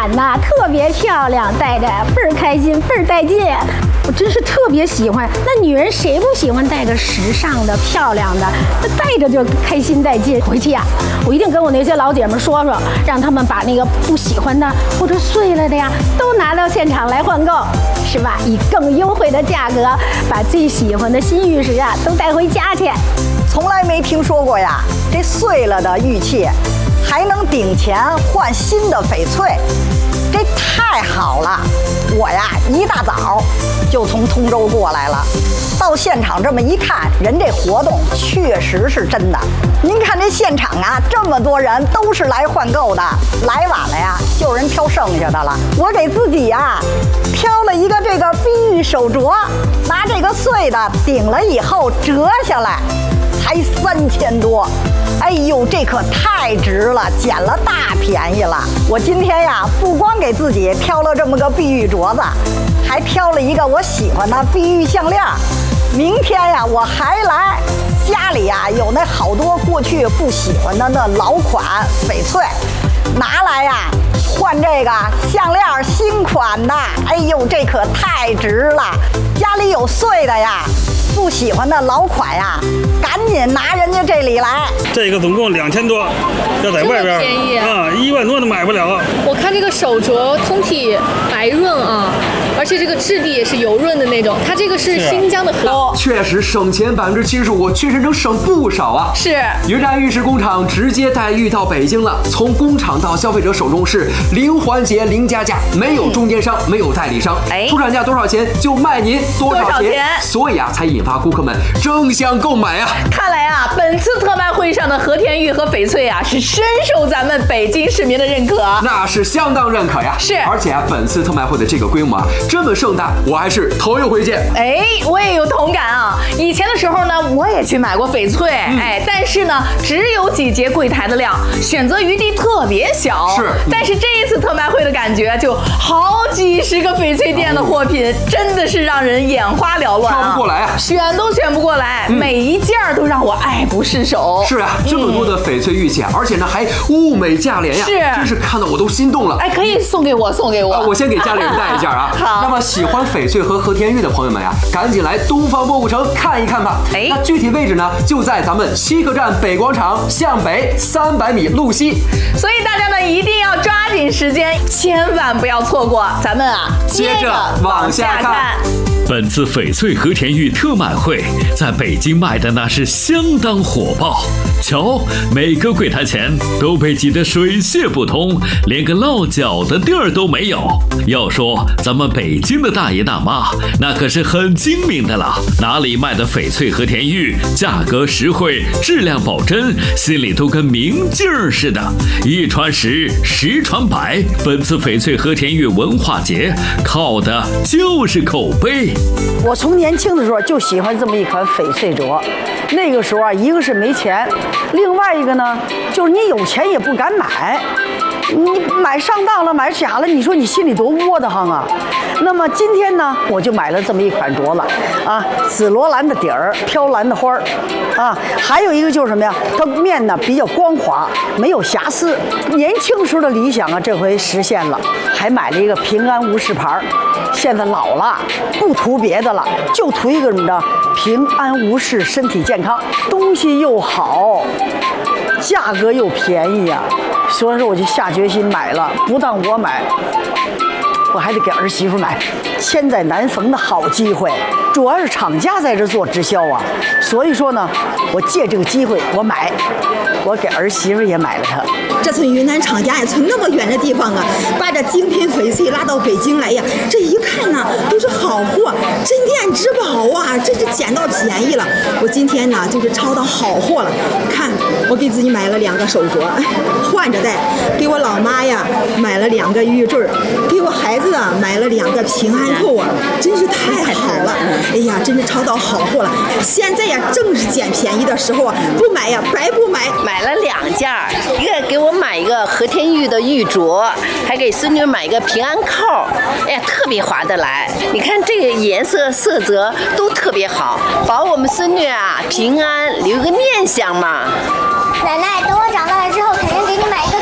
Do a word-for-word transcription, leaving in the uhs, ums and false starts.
款呐，特别漂亮，戴着倍儿开心，倍儿带劲。我真是特别喜欢。那女人谁不喜欢戴个时尚的、漂亮的？那戴着就开心带劲。回去呀、啊，我一定跟我那些老姐们说说，让他们把那个不喜欢的或者碎了的呀，都拿到现场来换购，是吧？以更优惠的价格，把最喜欢的新玉石啊都带回家去。 从来没听说过呀，这碎了的玉器还能顶钱换新的翡翠，这太好了！我呀一大早就从通州过来了，到现场这么一看，人这活动确实是真的。您看这现场啊，这么多人都是来换购的，来晚了呀，就人挑剩下的了。我给自己呀挑了一个这个碧玉手镯，拿这个碎的顶了以后折下来，才三千多。哎呦，这可太值了，捡了大便宜了！我今天呀，不光给自己挑了这么个碧玉镯子，还挑了一个我喜欢的碧玉项链。明天呀，我还来，家里呀有那好多过去不喜欢的那老款翡翠，拿来呀换这个项链新款的。哎呦，这可太值了！家里有碎的呀，不喜欢的老款呀，赶紧拿人家这里来。 这个总共两千多，要在外边便宜啊，一万多都买不了。 我看这个手镯通体白润啊，而且这个质地也是油润的那种。它这个是新疆的河， 确实省钱百分之七十五，确实能省不少啊。 是云山玉石工厂直接带玉到北京了，从工厂到消费者手中是零环节零加价，没有中间商，没有代理商， 哎， 出厂价多少钱就卖您多少钱，所以啊，才引发顾客们争相购买啊。 看来啊，本次特卖会上的和田玉和翡翠啊，是深受咱们北京市民的认可， 那是相当认可呀。 是， 而且啊，本次特卖会的这个规模啊，这么盛大，我还是头一回见。 哎，我也有同感啊。以前的时候呢，我也去买过翡翠，嗯、哎，但是呢，只有几节柜台的量，选择余地特别小。 是， 但是这一次特卖会的感觉，就好几十个翡翠店的货品，真的是让人眼花缭乱、啊， 挑不过来啊， 选都选不过来，嗯、每一件都让我爱不释手。 是啊，这么多的翡翠玉器，而且呢还物美价廉呀， 是， 真是看到我都心动了。 哎，可以送给我，送给我。 啊，我先给家里人带一件啊。 好。 那么喜欢翡翠和和田玉的朋友们呀，赶紧来东方博物城看一看吧。 哎， 那具体位置呢，就在咱们西客站北广场向北三百米路西。 所以大家呢一定要抓紧时间，千万不要错过。咱们啊， 接着往下看。 本次翡翠和田玉特卖会在北京卖的那是相当火爆，瞧，每个柜台前都被挤得水泄不通，连个落脚的地儿都没有。要说咱们北京的大爷大妈，那可是很精明的了，哪里卖的翡翠和田玉，价格实惠，质量保真，心里都跟明镜似的。一传十，十传百，本次翡翠和田玉文化节靠的就是口碑。 我从年轻的时候就喜欢这么一款翡翠镯，那个时候啊，一个是没钱，另外一个呢，就是你有钱也不敢买，你买上当了，买假了，你说你心里多窝得慌啊。那么今天呢，我就买了这么一款镯子啊，紫罗兰的底儿，飘蓝的花儿啊，还有一个就是什么呀？它面呢比较光滑，没有瑕疵。年轻时候的理想啊，这回实现了，还买了一个平安无事牌。现在老了，不图别的了，就图一个怎么着，平安无事，身体健康，东西又好，价格又便宜呀、啊。所以说我就下决心买了，不但我买，我还得给儿媳妇买，千载难逢的好机会。主要是厂家在这做直销啊，所以说呢，我借这个机会我买，我给儿媳妇也买了它。 这从云南厂家呀，从那么远的地方啊，把这精品翡翠拉到北京来呀，这一看呢都是好货，镇店之宝啊，真是捡到便宜了。我今天呢就是抄到好货了，看我给自己买了两个手镯，换着戴；给我老妈呀买了两个玉坠，给我孩子啊买了两个平安扣啊，真是太好了。哎呀，真是抄到好货了！现在呀，正是捡便宜的时候啊，不买呀，白不买。 买了两件，一个给我买一个和田玉的玉镯，还给孙女买一个平安扣。哎呀，特别划得来！你看这个颜色、色泽都特别好，保我们孙女啊平安，留个念想嘛。 奶奶，等我长大了之后，肯定给你买一个